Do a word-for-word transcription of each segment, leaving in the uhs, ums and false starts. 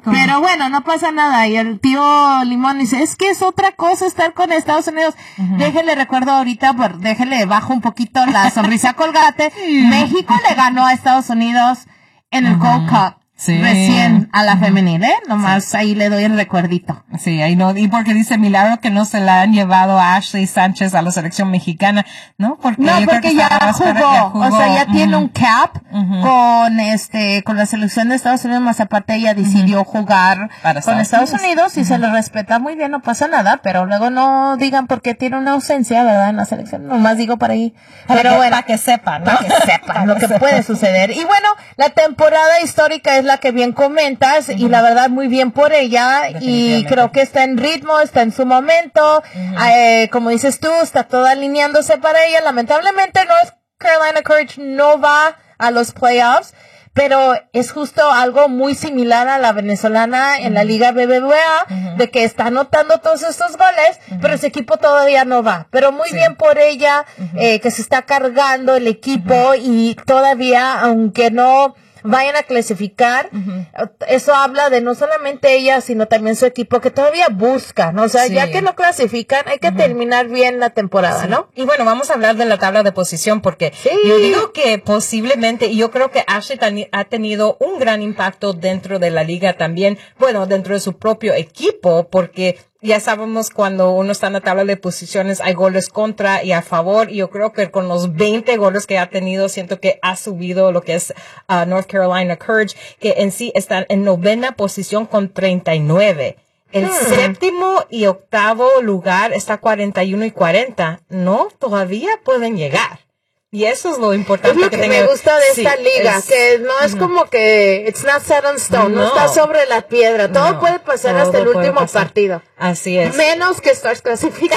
Pero bueno, no pasa nada. Y el tío Limón dice, es que es otra cosa estar con Estados Unidos. Uh-huh. Déjele recuerdo ahorita, por, déjele bajo un poquito la sonrisa colgate. México le ganó a Estados Unidos en el uh-huh. Gold Cup. Sí. Recién a la uh-huh. femenil, ¿eh? Nomás sí. Ahí le doy el recuerdito. Sí, ahí no, y porque dice milagro que no se la han llevado a Ashley Sánchez a la selección mexicana, ¿no? Porque no, porque ya jugó, ya jugó, o sea, ya uh-huh. tiene un cap uh-huh. con este, con la selección de Estados Unidos, más aparte ella decidió uh-huh. jugar Para con Estados, Estados Unidos, Unidos y uh-huh. se le respeta muy bien, no pasa nada, pero luego no digan por qué tiene una ausencia, ¿verdad? En la selección, nomás digo por ahí. Para pero que, bueno. Para que sepan, ¿no? Para que sepan lo que puede suceder. Y bueno, la temporada histórica es la que bien comentas uh-huh. y la verdad muy bien por ella y creo que está en ritmo, está en su momento, uh-huh. eh, como dices tú, está todo alineándose para ella. Lamentablemente North Carolina Courage no va a los playoffs, pero es justo algo muy similar a la venezolana en uh-huh. la Liga B B V A, uh-huh. de que está anotando todos estos goles, uh-huh. pero ese equipo todavía no va. Pero muy sí. bien por ella, uh-huh. eh, que se está cargando el equipo uh-huh. y todavía, aunque no vayan a clasificar, uh-huh. eso habla de no solamente ella, sino también su equipo, que todavía buscan, o sea, sí. ya que no clasifican, hay que uh-huh. terminar bien la temporada, sí. ¿no? Y bueno, vamos a hablar de la tabla de posición, porque sí. yo digo que posiblemente, y yo creo que Ashley t- ha tenido un gran impacto dentro de la liga también, bueno, dentro de su propio equipo, porque ya sabemos cuando uno está en la tabla de posiciones hay goles contra y a favor, y yo creo que con los veinte goles que ha tenido siento que ha subido lo que es uh, North Carolina Courage, que en sí están en novena posición con treinta y nueve. El hmm. séptimo y octavo lugar está cuarenta y uno y cuarenta. No, todavía pueden llegar. Y eso es lo importante. Es lo que, que me gusta de esta sí, liga, es, que no es uh-huh. como que it's not set on stone, no, no está sobre la piedra, todo no, puede pasar hasta el último pasar. partido. Así es. Menos que Stars clasifica.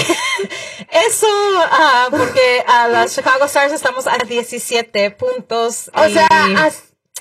Eso, uh, porque a uh, las Chicago Stars estamos a diecisiete puntos. O y sea, as,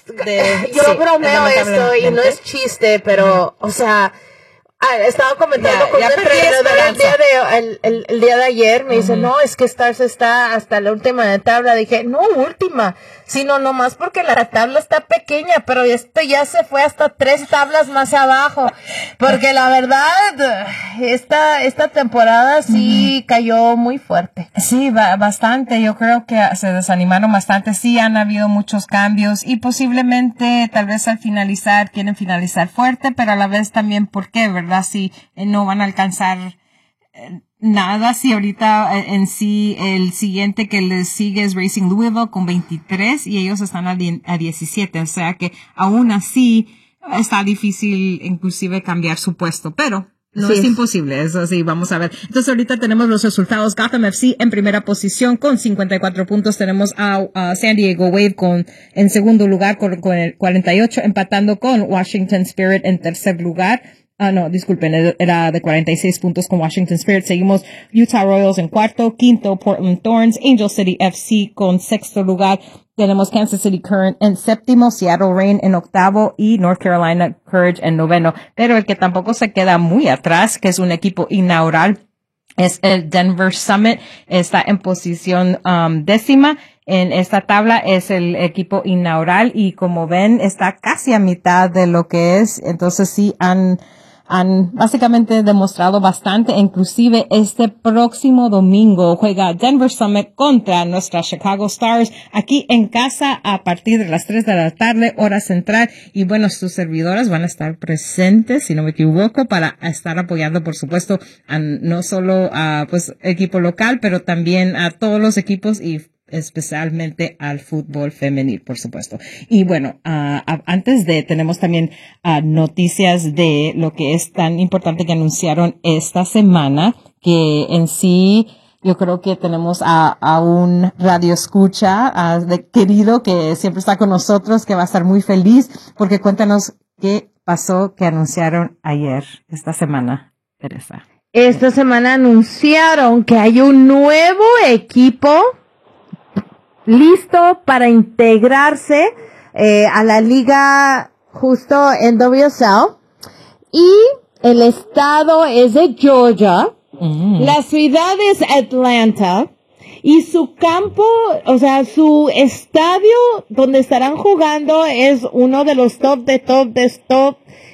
de, yo sí, bromeo esto y no es chiste, pero, uh-huh. o sea, Ah, estaba comentando ya, con ya un entrenador el día de el, el, el día de ayer, me uh-huh. dice, no, es que Stars está hasta la última de tabla. Dije, no última, sino nomás porque la tabla está pequeña, pero esto ya se fue hasta tres tablas más abajo, porque la verdad, esta esta temporada sí uh-huh. cayó muy fuerte. Sí, ba- bastante, yo creo que se desanimaron bastante, sí han habido muchos cambios y posiblemente tal vez al finalizar quieren finalizar fuerte, pero a la vez también, ¿por qué, verdad? Si eh, no van a alcanzar eh, nada, si ahorita eh, en sí el siguiente que les sigue es Racing Louisville con veintitrés y ellos están a, die- a diecisiete, o sea que aún así está difícil inclusive cambiar su puesto, pero no sí. es imposible, eso sí, vamos a ver. Entonces ahorita tenemos los resultados. Gotham F C en primera posición con cincuenta y cuatro puntos. Tenemos a, a San Diego Wave con en segundo lugar con, con el cuarenta y ocho, empatando con Washington Spirit en tercer lugar. Ah, no, disculpen, era de cuarenta y seis puntos con Washington Spirit. Seguimos Utah Royals en cuarto, quinto Portland Thorns, Angel City F C con sexto lugar. Tenemos Kansas City Current en séptimo, Seattle Reign en octavo y North Carolina Courage en noveno. Pero el que tampoco se queda muy atrás, que es un equipo inaugural, es el Denver Summit. Está en posición um, décima. En esta tabla es el equipo inaugural y como ven está casi a mitad de lo que es. Entonces sí han han básicamente demostrado bastante. Inclusive este próximo domingo juega Denver Summit contra nuestra Chicago Stars aquí en casa a partir de las tres de la tarde, hora central. Y bueno, sus servidoras van a estar presentes, si no me equivoco, para estar apoyando, por supuesto, a no solo a pues equipo local, pero también a todos los equipos y especialmente al fútbol femenil, por supuesto. Y bueno, uh, antes de, tenemos también uh, noticias de lo que es tan importante que anunciaron esta semana, que en sí, yo creo que tenemos a, a un radio escucha, a, de, querido, que siempre está con nosotros, que va a estar muy feliz, porque cuéntanos qué pasó que anunciaron ayer, esta semana, Teresa. Esta semana anunciaron que hay un nuevo equipo listo para integrarse eh, a la liga justo en W S L y el estado es de Georgia, mm. la ciudad es Atlanta y su campo, o sea, su estadio donde estarán jugando es uno de los top de top de top